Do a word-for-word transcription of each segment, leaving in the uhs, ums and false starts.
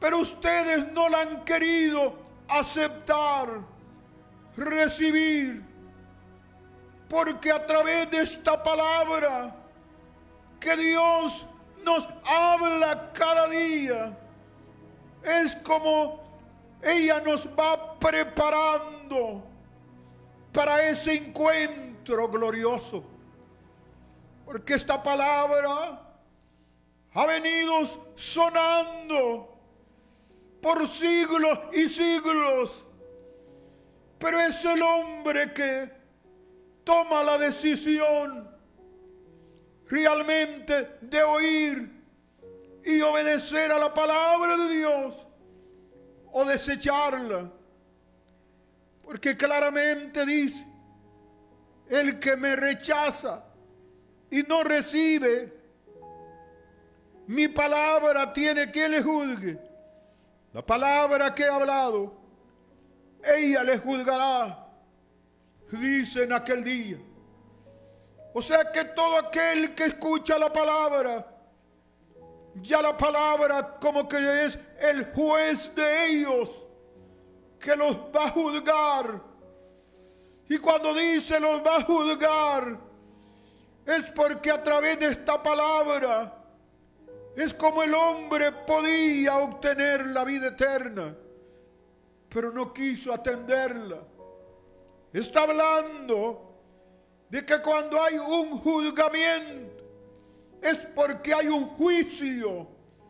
pero ustedes no la han querido aceptar, recibir, porque a través de esta palabra que Dios nos habla cada día, es como ella nos va preparando para ese encuentro glorioso. Porque esta palabra ha venido sonando por siglos y siglos, pero es el hombre que toma la decisión realmente de oír y obedecer a la palabra de Dios o desecharla. Porque claramente dice: el que me rechaza y no recibe mi palabra tiene quien le juzgue. La palabra que he hablado, ella le juzgará, dice en aquel día. O sea que todo aquel que escucha la palabra, ya la palabra como que es el juez de ellos, que los va a juzgar. Y cuando dice los va a juzgar, es porque a través de esta palabra es como el hombre podía obtener la vida eterna, pero no quiso atenderla. Está hablando de que cuando hay un juzgamiento es porque hay un juicio.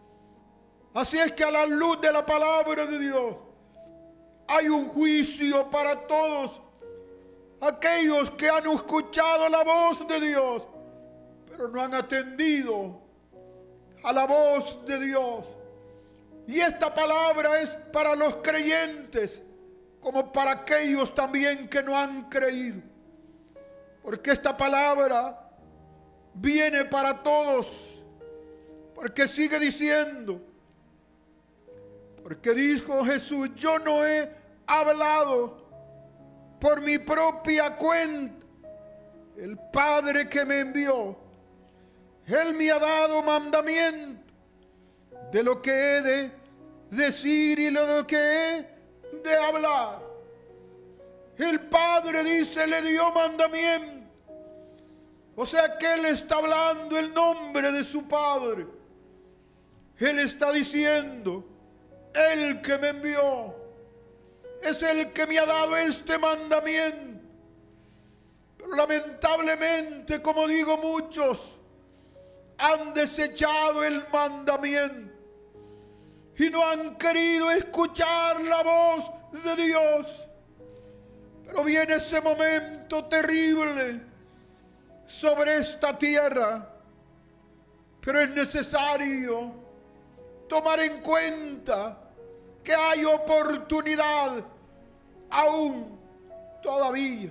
Así es que a la luz de la palabra de Dios hay un juicio para todos aquellos que han escuchado la voz de Dios, pero no han atendido a la voz de Dios. Y esta palabra es para los creyentes como para aquellos también que no han creído. Porque esta palabra viene para todos. Porque sigue diciendo, porque dijo Jesús: yo no he hablado por mi propia cuenta. El Padre que me envió, Él me ha dado mandamiento de lo que he de decir y de lo que he de hablar. El Padre dice, le dio mandamiento. O sea que Él está hablando el nombre de su Padre. Él está diciendo, el que me envió es el que me ha dado este mandamiento. Pero lamentablemente, como digo, muchos han desechado el mandamiento y no han querido escuchar la voz de Dios. Pero viene ese momento terrible sobre esta tierra, pero es necesario tomar en cuenta que hay oportunidad aún todavía,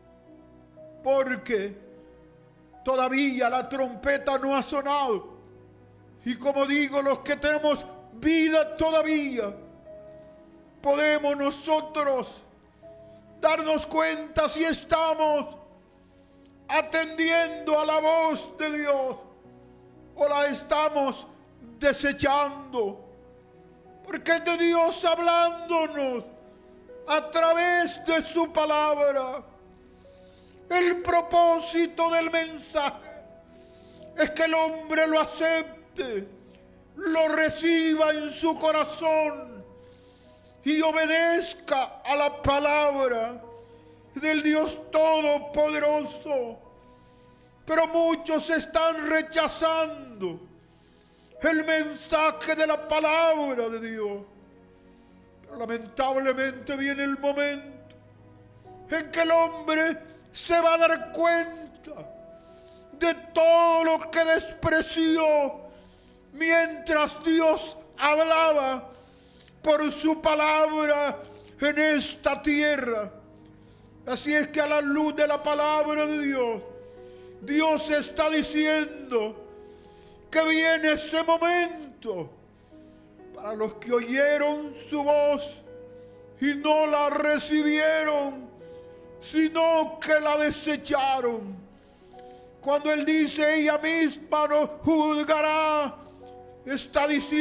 porque todavía la trompeta no ha sonado. Y como digo, los que tenemos vida todavía, podemos nosotros darnos cuenta si estamos atendiendo a la voz de Dios o la estamos desechando. Porque es de Dios hablándonos a través de su palabra. El propósito del mensaje es que el hombre lo acepte, lo reciba en su corazón y obedezca a la palabra del Dios Todopoderoso. Pero muchos están rechazando el mensaje de la palabra de Dios. Pero lamentablemente viene el momento en que el hombre se va a dar cuenta de todo lo que despreció mientras Dios hablaba por su palabra en esta tierra. Así es que a la luz de la palabra de Dios, Dios está diciendo que viene ese momento para los que oyeron su voz y no la recibieron, sino que la desecharon. Cuando Él dice, ella misma nos juzgará, está diciendo